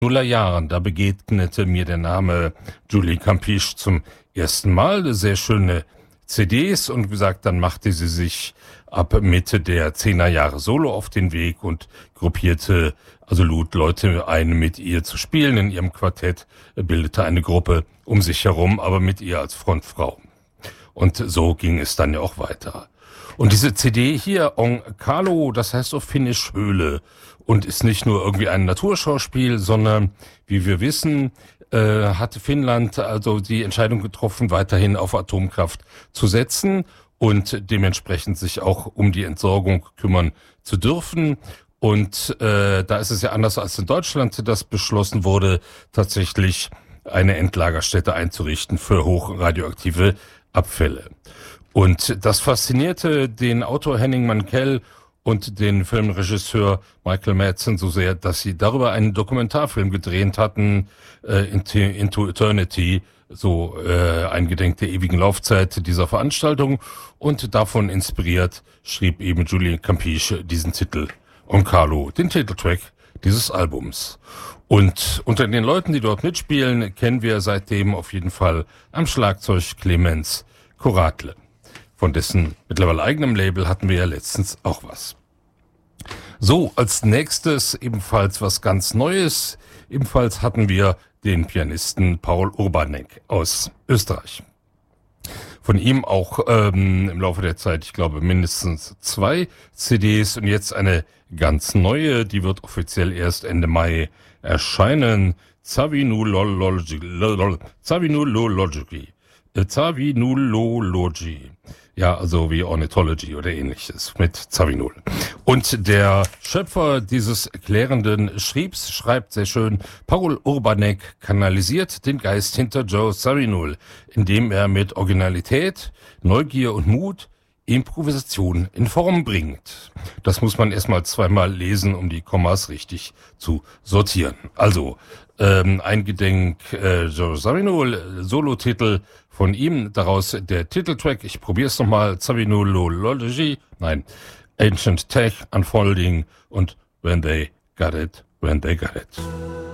Nullerjahren, da begegnete mir der Name Julie Campiche zum ersten Mal. Sehr schöne CDs und wie gesagt, dann machte sie sich ab Mitte der 10er Jahre solo auf den Weg und gruppierte, also lud Leute ein, mit ihr zu spielen. In ihrem Quartett bildete eine Gruppe um sich herum, aber mit ihr als Frontfrau. Und so ging es dann ja auch weiter. Und diese CD hier, Onkalo, das heißt auf Finnisch Höhle und ist nicht nur irgendwie ein Naturschauspiel, sondern, wie wir wissen, hat Finnland also die Entscheidung getroffen, weiterhin auf Atomkraft zu setzen und dementsprechend sich auch um die Entsorgung kümmern zu dürfen. Und da ist es ja anders als in Deutschland, das beschlossen wurde, tatsächlich eine Endlagerstätte einzurichten für hochradioaktive Abfälle. Und das faszinierte den Autor Henning Mankell und den Filmregisseur Michael Madsen so sehr, dass sie darüber einen Dokumentarfilm gedreht hatten, Into Eternity, so eingedenk der ewigen Laufzeit dieser Veranstaltung. Und davon inspiriert schrieb eben Julie Campiche diesen Titel Onkalo, den Titeltrack dieses Albums. Und unter den Leuten, die dort mitspielen, kennen wir seitdem auf jeden Fall am Schlagzeug Clemens Koratle. Von dessen mittlerweile eigenem Label hatten wir ja letztens auch was. So, als nächstes ebenfalls was ganz Neues. Ebenfalls hatten wir den Pianisten Paul Urbanek aus Österreich. Von ihm auch im Laufe der Zeit, ich glaube, mindestens 2 CDs und jetzt eine ganz neue, die wird offiziell erst Ende Mai erscheinen. Zavinulology. Ja, also wie Ornithology oder ähnliches mit Zavinul. Und der Schöpfer dieses erklärenden Schriebs schreibt sehr schön, Paul Urbanek kanalisiert den Geist hinter Joe Zawinul, indem er mit Originalität, Neugier und Mut Improvisation in Form bringt. Das muss man erstmal zweimal lesen, um die Kommas richtig zu sortieren. Also, eingedenk Joe Zawinul, Solotitel von ihm, daraus der Titeltrack, ich probier's nochmal, Zawinulology, Ancient Tech, Unfolding und When They Got It.